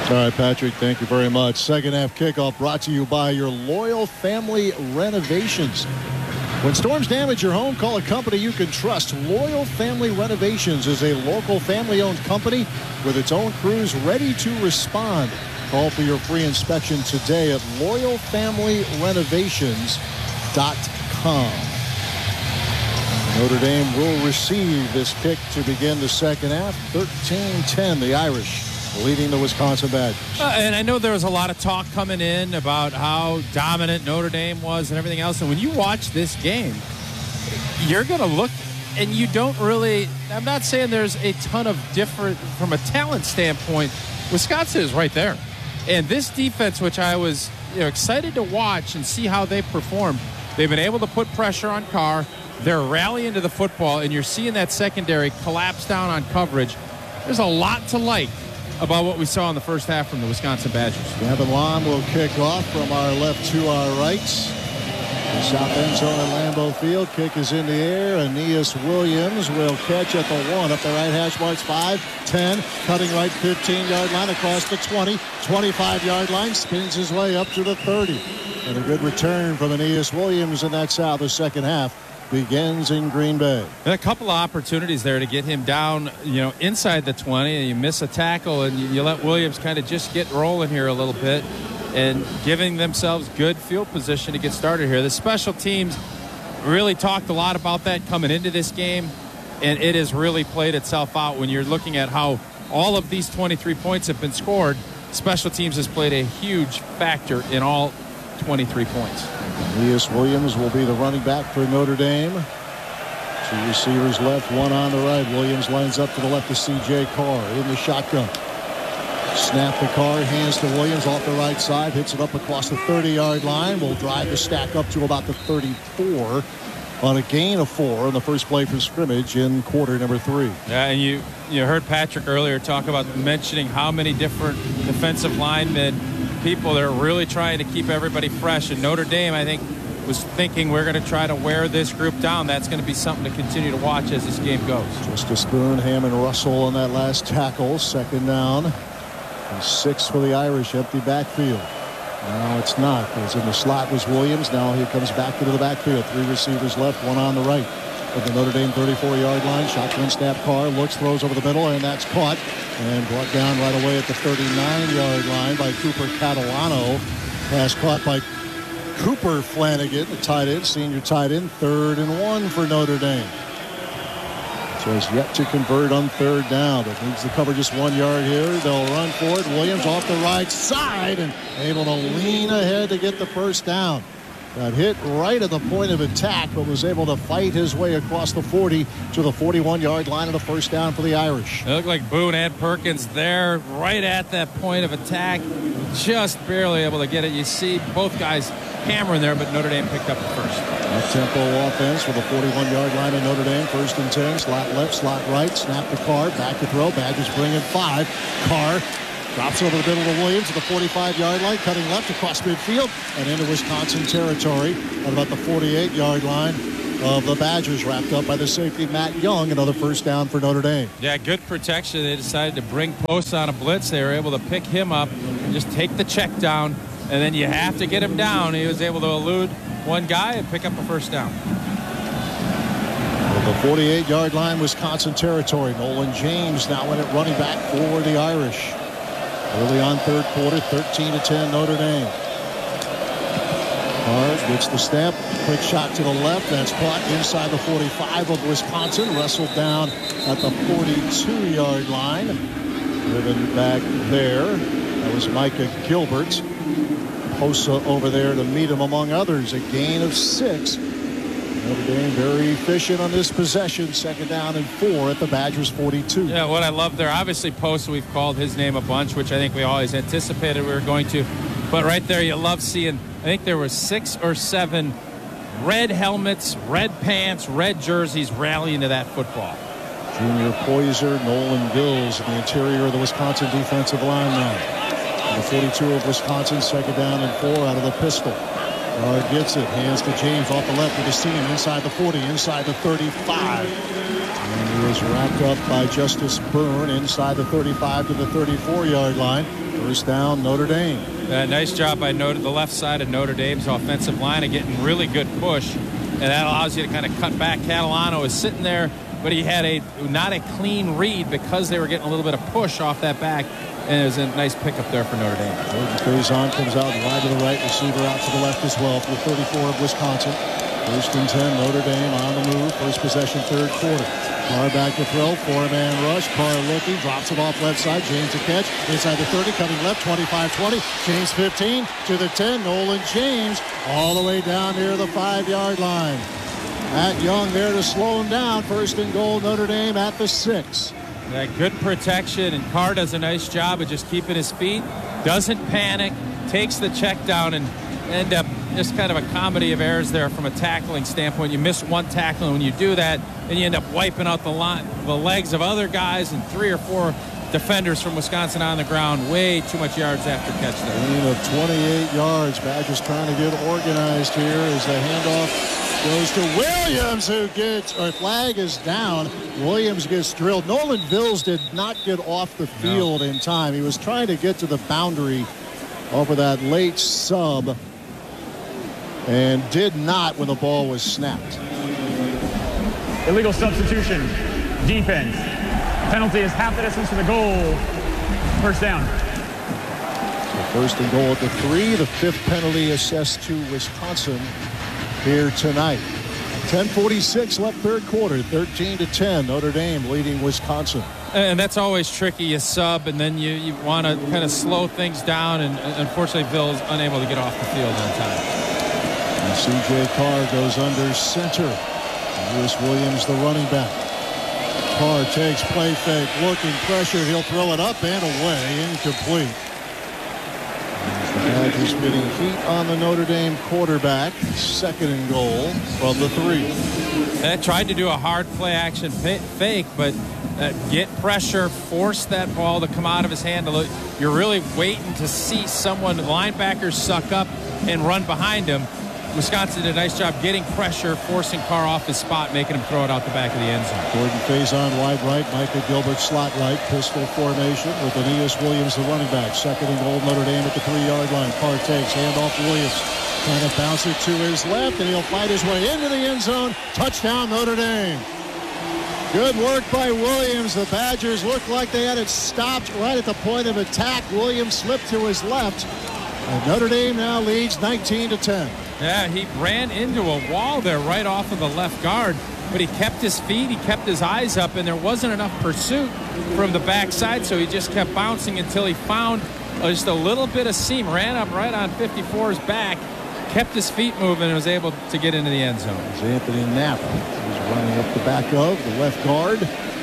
All right, Patrick, thank you very much. Second half kickoff brought to you by your Loyal Family Renovations. When storms damage your home, call a company you can trust. Loyal Family Renovations is a local family-owned company with its own crews ready to respond. Call for your free inspection today at loyalfamilyrenovations.com. Notre Dame will receive this kick to begin the second half. 13-10, the Irish leading the Wisconsin Badgers. And I know there was a lot of talk coming in about how dominant Notre Dame was and everything else. And when you watch this game, you're going to look and you don't really, I'm not saying there's a ton of different, from a talent standpoint, Wisconsin is right there. And this defense, which I was excited to watch and see how they perform, they've been able to put pressure on Carr. They're rallying to the football, and you're seeing that secondary collapse down on coverage. There's a lot to like about what we saw in the first half from the Wisconsin Badgers. Gavin Long will kick off from our left to our right. The south end zone at Lambeau Field. Kick is in the air. Aeneas Williams will catch at the 1. Up the right hash marks 5, 10. Cutting right 15-yard line across the 20. 25-yard line. Spins his way up to the 30. And a good return from Aeneas Williams, and that's how the second half begins in Green Bay. And a couple of opportunities there to get him down, inside the 20, and you miss a tackle, and you let Williams kind of just get rolling here a little bit and giving themselves good field position to get started here. The special teams really talked a lot about that coming into this game, and it has really played itself out when you're looking at how all of these 23 points have been scored. Special teams has played a huge factor in all 23 points. Aeneas Williams will be the running back for Notre Dame. Two receivers left, one on the right. Williams lines up to the left of C.J. Carr in the shotgun. Snap the Carr, hands to Williams off the right side, hits it up across the 30-yard line. Will drive the stack up to about the 34 on a gain of 4 on the first play from scrimmage in quarter number 3. Yeah, and you heard Patrick earlier talk about mentioning how many different defensive linemen, people that are really trying to keep everybody fresh. And Notre Dame, I think, was thinking we're going to try to wear this group down. That's going to be something to continue to watch as this game goes. Justice Boone, Hammond, Russell on that last tackle. Second down. And 6 for the Irish. Empty backfield. No, it's not. Because in the slot was Williams. Now he comes back into the backfield. 3 receivers left, one on the right. At the Notre Dame 34-yard line. Shotgun snap. Carr looks, throws over the middle, and that's caught. And brought down right away at the 39-yard line by Cooper Catalano. Pass caught by Cooper Flanagan, the tight end, senior tight end. 3rd and 1 for Notre Dame. So has yet to convert on 3rd down. It needs to cover just 1 yard here. They'll run for it. Williams off the right side and able to lean ahead to get the first down. Got hit right at the point of attack, but was able to fight his way across the 40 to the 41-yard line of the first down for the Irish. It looked like Boone and Perkins there right at that point of attack. Just barely able to get it. You see both guys hammering there, but Notre Dame picked up the first. Tempo offense for the 41-yard line of Notre Dame. 1st and 10. Slot left, slot right. Snap to Carr. Back to throw. Badgers bring in 5. Carr drops over the middle of Williams to the 45-yard line, cutting left across midfield and into Wisconsin territory at about the 48-yard line of the Badgers, wrapped up by the safety Matt Young. Another first down for Notre Dame. Yeah, good protection. They decided to bring posts on a blitz. They were able to pick him up and just take the check down, and then you have to get him down. He was able to elude one guy and pick up a first down. The 48-yard line, Wisconsin territory. Nolan James now in at running back for the Irish. Early on 3rd quarter, 13-10 Notre Dame. Carr gets the snap. Quick shot to the left. That's caught inside the 45 of Wisconsin. Wrestled down at the 42-yard line. Driven back there. That was Micah Gilbert. Hossa over there to meet him, among others. A gain of 6. Notre Dame very efficient on this possession. 2nd down and 4 at the Badgers 42. Yeah, what I love there, obviously Post, we've called his name a bunch, which I think we always anticipated we were going to. But right there, you love seeing, I think there were 6 or 7 red helmets, red pants, red jerseys rallying to that football. Junior poiser Nolan Gills in the interior of the Wisconsin defensive line now. The 42 of Wisconsin, 2nd down and 4 out of the pistol. Carr gets it, hands to James off the left of the seam, inside the 40, inside the 35. And he was wrapped up by Justice Boone inside the 35 to the 34-yard line. First down, Notre Dame. Nice job by the left side of Notre Dame's offensive line of getting really good push, and that allows you to kind of cut back. Catalano is sitting there, but he had not a clean read because they were getting a little bit of push off that back, and it was a nice pickup there for Notre Dame. Jordan Faison comes out wide to the right, receiver out to the left as well for the 34 of Wisconsin. First and 10, Notre Dame on the move. First possession, third quarter. Carr back to throw, four-man rush. Carr looking, drops it off left side. James to catch, inside the 30, cutting left, 25-20. James 15 to the 10. Nolan James all the way down near the 5-yard line. Matt Young there to slow him down. First and goal, Notre Dame at the 6. That good protection, and Carr does a nice job of just keeping his feet. Doesn't panic, takes the check down, and end up just kind of a comedy of errors there from a tackling standpoint. You miss one tackle, and when you do that, then you end up wiping out the legs of other guys and 3 or 4 defenders from Wisconsin on the ground. Way too much yards after catch there. Gain of 28 yards. Badgers trying to get organized here as the handoff goes to Williams, who gets, or flag is down. Williams gets drilled. Nolan Vills did not get off the field in time. He was trying to get to the boundary over that late sub and did not when the ball was snapped. Illegal substitution. Defense. Penalty is half the distance to the goal. First down. So first and goal at the 3. The 5th penalty assessed to Wisconsin here tonight. 10:46 left third quarter. 13-10. Notre Dame leading Wisconsin. And that's always tricky. You sub, and then you want to kind of slow things down, and unfortunately, Bill's unable to get off the field on time. And C.J. Carr goes under center. Lewis Williams, the running back. Carr takes play fake, looking pressure. He'll throw it up and away, incomplete. The Badgers getting heat on the Notre Dame quarterback. Second and goal from the 3. That tried to do a hard play action fake, but get pressure, force that ball to come out of his hand. You're really waiting to see someone, linebackers suck up and run behind him. Wisconsin did a nice job getting pressure, forcing Carr off his spot, making him throw it out the back of the end zone. Jordan Faison wide right, Micah Gilbert slot right, pistol formation with Aeneas Williams, the running back. Second and goal, Notre Dame at the 3-yard line. Carr takes, handoff Williams. Trying to bounce it to his left, and he'll fight his way into the end zone. Touchdown, Notre Dame. Good work by Williams. The Badgers looked like they had it stopped right at the point of attack. Williams slipped to his left. And Notre Dame now leads 19-10. Yeah, he ran into a wall there right off of the left guard, but he kept his feet, he kept his eyes up, and there wasn't enough pursuit from the backside, so he just kept bouncing until he found just a little bit of seam, ran up right on 54's back, kept his feet moving, and was able to get into the end zone. It's Anthony Knapp. He's running up the back of the left guard.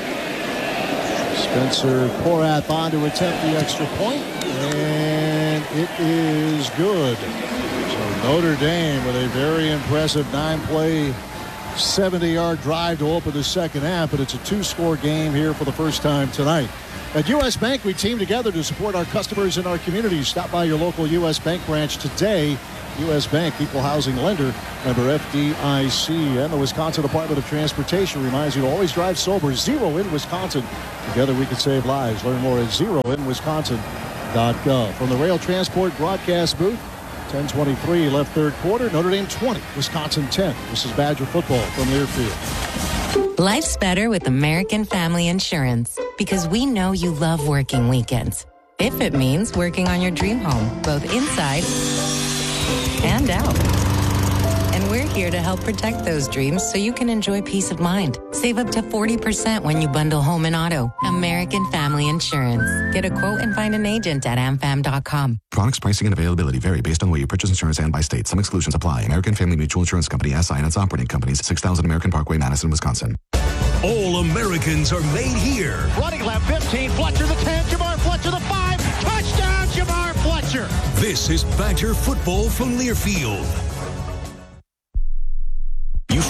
Spencer Porath on to attempt the extra point, and it is good. Notre Dame with a very impressive 9-play, 70-yard drive to open the second half, but it's a 2-score game here for the first time tonight. At U.S. Bank, we team together to support our customers in our communities. Stop by your local U.S. Bank branch today. U.S. Bank, equal housing lender, member FDIC. And the Wisconsin Department of Transportation reminds you to always drive sober. Zero in Wisconsin. Together we can save lives. Learn more at zeroinwisconsin.gov. From the Rail Transport broadcast booth, 10:23 left third quarter. Notre Dame 20, Wisconsin 10. This is Badger football from Learfield. Life's better with American Family Insurance because we know you love working weekends. If it means working on your dream home, both inside and out. And we're here to help protect those dreams so you can enjoy peace of mind. Save up to 40% when you bundle home and auto. American Family Insurance. Get a quote and find an agent at amfam.com. Products, pricing, and availability vary based on where you purchase insurance and by state. Some exclusions apply. American Family Mutual Insurance Company, SI, and its operating companies, 6000 American Parkway, Madison, Wisconsin. All Americans are made here. Running left 15, Fletcher the 10, Jamar Fletcher the 5. Touchdown, Jamar Fletcher. This is Badger football from Learfield. You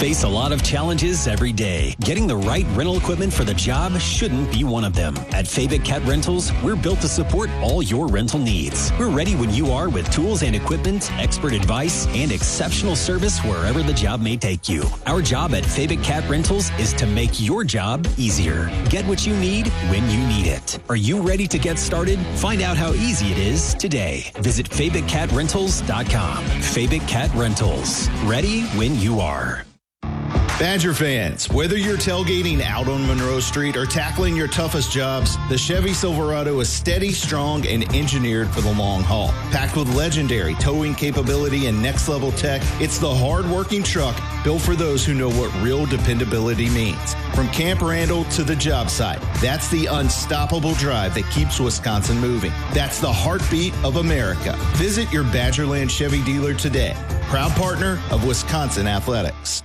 face a lot of challenges every day. Getting the right rental equipment for the job shouldn't be one of them. At Fabic Cat Rentals, we're built to support all your rental needs. We're ready when you are with tools and equipment, expert advice, and exceptional service wherever the job may take you. Our job at Fabic Cat Rentals is to make your job easier. Get what you need when you need it. Are you ready to get started? Find out how easy it is today. Visit FabicCatRentals.com. Fabic Cat Rentals. Ready when you are. Badger fans, whether you're tailgating out on Monroe Street or tackling your toughest jobs, the Chevy Silverado is steady, strong, and engineered for the long haul. Packed with legendary towing capability and next-level tech, it's the hard-working truck built for those who know what real dependability means. From Camp Randall to the job site, that's the unstoppable drive that keeps Wisconsin moving. That's the heartbeat of America. Visit your Badgerland Chevy dealer today. Proud partner of Wisconsin Athletics.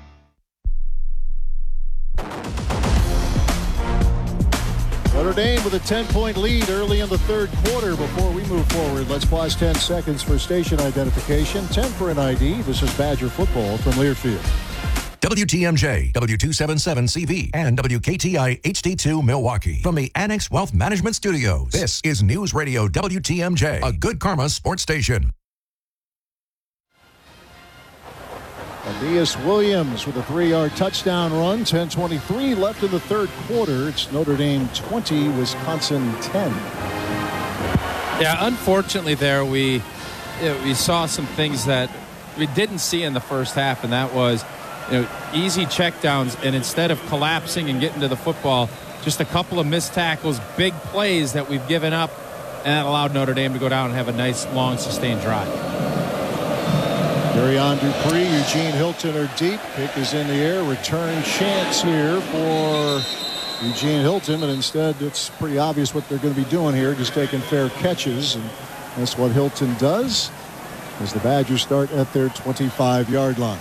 Notre Dame with a 10-point lead early in the third quarter. Before we move forward, let's pause 10 seconds for station identification. 10 for an ID. This is Badger football from Learfield. WTMJ, W277CV, and WKTI HD2 Milwaukee. From the Annex Wealth Management Studios, this is News Radio WTMJ, a Good Karma sports station. Aeneas Williams with a 3-yard touchdown run. 10:23 left in the third quarter. It's Notre Dame 20, Wisconsin 10. Yeah, unfortunately there we saw some things that we didn't see in the first half, and that was easy checkdowns, and instead of collapsing and getting to the football, just a couple of missed tackles, big plays that we've given up, and that allowed Notre Dame to go down and have a nice, long, sustained drive. Marion Dupree, Eugene Hilton are deep. Kick is in the air. Return chance here for Eugene Hilton, but instead it's pretty obvious what they're going to be doing here, just taking fair catches, and that's what Hilton does as the Badgers start at their 25-yard line.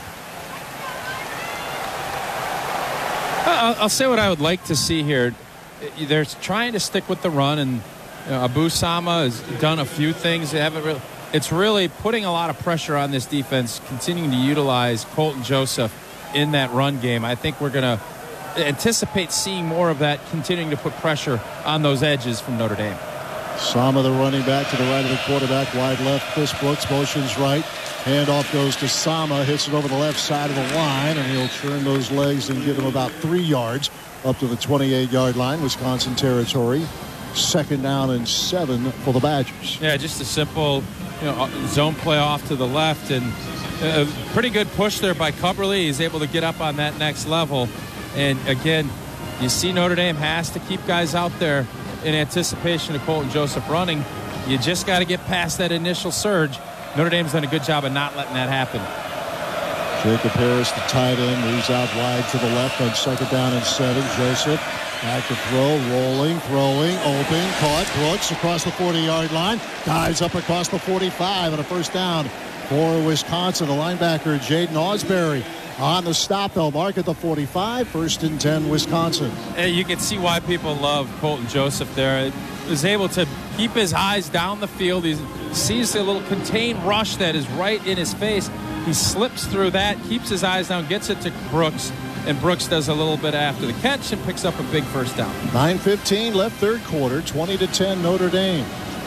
I'll say what I would like to see here. They're trying to stick with the run, and Abu Sama has done a few things. They haven't really. It's really putting a lot of pressure on this defense, continuing to utilize Colton Joseph in that run game. I think we're going to anticipate seeing more of that, continuing to put pressure on those edges from Notre Dame. Sama, the running back, to the right of the quarterback, wide left. Chris Brooks motions right. Handoff goes to Sama, hits it over the left side of the line, and he'll turn those legs and give him about 3 yards up to the 28-yard line, Wisconsin territory. 2nd down and 7 for the Badgers. Yeah, just a simple zone play off to the left, and a pretty good push there by Cubberly. He's able to get up on that next level. And again, you see Notre Dame has to keep guys out there in anticipation of Colton Joseph running. You just got to get past that initial surge. Notre Dame's done a good job of not letting that happen. Jacob Harris, the tight end, moves out wide to the left on 2nd down and 7. Joseph back to throw, rolling, throwing, open, caught. Brooks across the 40-yard line, dives up across the 45, and a 1st down for Wisconsin. The linebacker, Jaden Ausberry, on the stop. They'll mark at the 45. 1st and 10, Wisconsin. Hey, you can see why people love Colton Joseph there. He was able to keep his eyes down the field. He sees a little contained rush that is right in his face. He slips through that, keeps his eyes down, gets it to Brooks, and Brooks does a little bit after the catch and picks up a big 1st down. 9:15 left third quarter, 20-10 Notre Dame.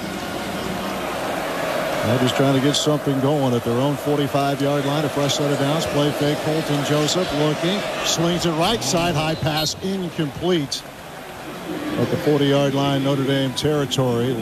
They're just trying to get something going at their own 45-yard line. A fresh set of downs. Play fake. Colton Joseph looking. Slings it right side. High pass incomplete. At the 40-yard line, Notre Dame territory.